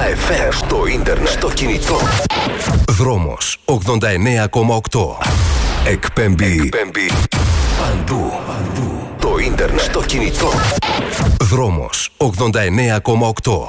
FM. Στο ίντερνετ, στο κινητό. Δρόμος 89,8. Εκπέμπει παντού. Το ίντερνετ, στο κινητό. Δρόμος 89,8.